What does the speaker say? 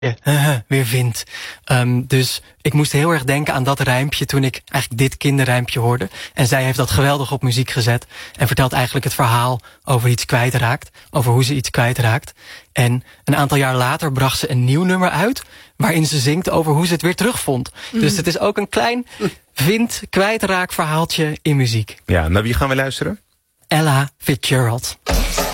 weer vindt. Dus ik moest heel erg denken aan dat rijmpje toen ik eigenlijk dit kinderrijmpje hoorde. En zij heeft dat geweldig op muziek gezet. En vertelt eigenlijk het verhaal over iets kwijtraakt. Over hoe ze iets kwijtraakt. En een aantal jaar later bracht ze een nieuw nummer uit. Waarin ze zingt over hoe ze het weer terugvond. Dus het is ook een klein kwijtraak verhaaltje in muziek. Ja, naar wie gaan we luisteren? Ella Fitzgerald.